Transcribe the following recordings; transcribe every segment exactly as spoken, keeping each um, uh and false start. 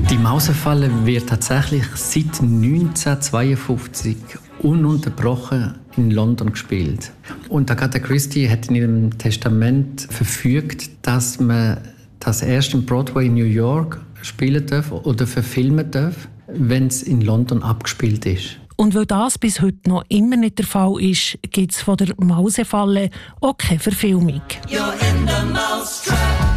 Die Mausefalle wird tatsächlich seit neunzehnhundertzweiundfünfzig ununterbrochen in London gespielt. Und Agatha Christie hat in ihrem Testament verfügt, dass man das erst im Broadway in New York spielen darf oder verfilmen darf, wenn es in London abgespielt ist. Und weil das bis heute noch immer nicht der Fall ist, gibt es von der Mausefalle auch keine Verfilmung. You're in the mousetrap.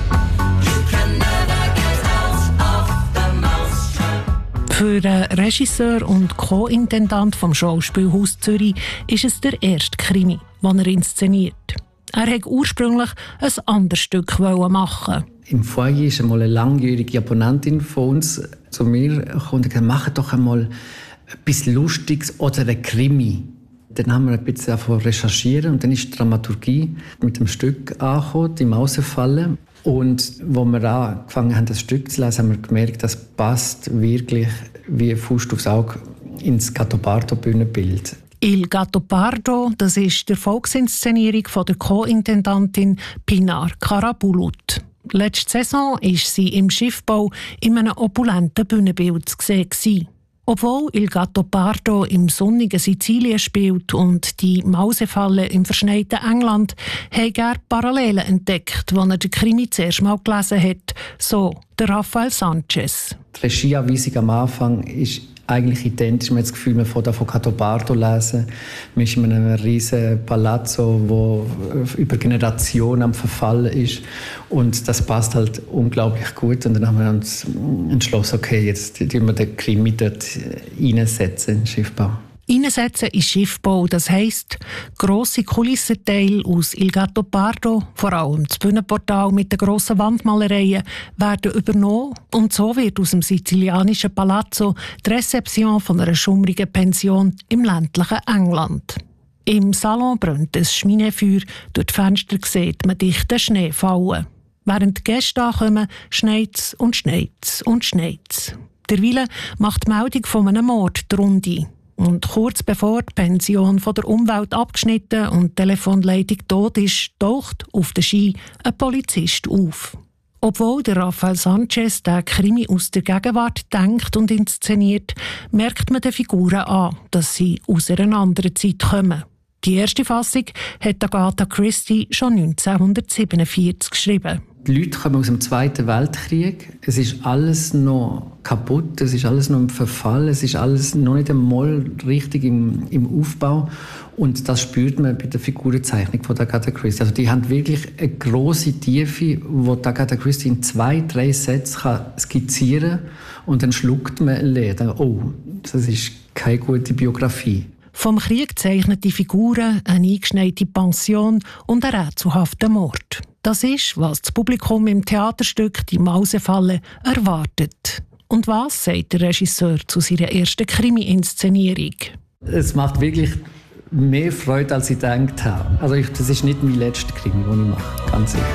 You can never get out of the mousetrap. Für den Regisseur und Co-Intendant vom Schauspielhaus Zürich ist es der erste Krimi, den er inszeniert. Er wollte ursprünglich ein anderes Stück machen. Im Foyer ist einmal eine langjährige Abonnentin von uns zu mir gekommen und gesagt, mach doch einmal etwas Lustiges oder ein Krimi. Dann haben wir ein bisschen recherchieren und dann ist die Dramaturgie mit dem Stück angekommen, die Mausefalle. Und als wir angefangen haben, das Stück zu lesen, haben wir gemerkt, das passt wirklich wie Faust aufs Auge ins Gattopardo-Bühnenbild. Il Gattopardo, das ist die Volksinszenierung von der Co-Intendantin Pinar Karabulut. Letzte Saison war sie im Schiffbau in einem opulenten Bühnenbild zu sehen. Obwohl Il Gattopardo im sonnigen Sizilien spielt und die Mausefalle im verschneiten England, hat er Parallelen entdeckt, als er den Krimi zuerst mal gelesen hat, so der Rafael Sanchez. Die Regieanweisung am Anfang ist eigentlich identisch. Man hat das Gefühl, man fängt von Gattopardo lesen. Man ist in einem riesen Palazzo, das über Generationen am Verfallen ist. Und das passt halt unglaublich gut. Und dann haben wir uns entschlossen, okay, jetzt tun wir den Krimi dort reinsetzen in den Schiffbau. Einsetzen in Schiffbau, das heisst, grosse Kulissenteile aus Il Gattopardo, vor allem das Bühnenportal mit den grossen Wandmalereien, werden übernommen und so wird aus dem sizilianischen Palazzo die Rezeption von einer schummrigen Pension im ländlichen England. Im Salon brennt ein Schminefeuer, durch die Fenster sieht man dichten Schnee fallen. Während die Gäste ankommen, schneit's und schneit's und schneit's. Derweil macht die Meldung von einem Mord die Runde. Und kurz bevor die Pension von der Umwelt abgeschnitten und die Telefonleitung tot ist, taucht auf der Ski ein Polizist auf. Obwohl der Rafael Sanchez den Krimi aus der Gegenwart denkt und inszeniert, merkt man den Figuren an, dass sie aus einer anderen Zeit kommen. Die erste Fassung hat Agatha Christie schon neunzehnhundertsiebenundvierzig geschrieben. Die Leute kommen aus dem Zweiten Weltkrieg. Es ist alles noch kaputt, es ist alles noch im Verfall, es ist alles noch nicht einmal richtig im, im Aufbau. Und das spürt man bei der Figurenzeichnung von Agatha Christie. Also die haben wirklich eine grosse Tiefe, wo Agatha Christie in zwei, drei Sätzen skizzieren kann. Und dann schluckt man leer. Oh, das ist keine gute Biografie. Vom Krieg zeichnete Figuren, eine eingeschneite Pension und ein rätselhafter Mord. Das ist, was das Publikum im Theaterstück «Die Mausefalle» erwartet. Und was sagt der Regisseur zu seiner ersten Krimi-Inszenierung? Es macht wirklich mehr Freude, als ich gedacht habe. Also ich, das ist nicht mein letzter Krimi, den ich mache, ganz sicher.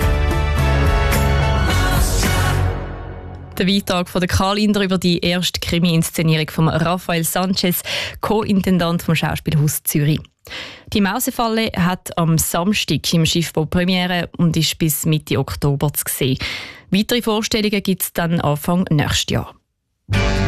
Der Beitrag von Karl Inder über die erste Krimi-Inszenierung von Rafael Sanchez, Co-Intendant vom Schauspielhaus Zürich. Die Mausefalle hat am Samstag im Schiffbau Premiere und ist bis Mitte Oktober zu sehen. Weitere Vorstellungen gibt es dann Anfang nächstes Jahr.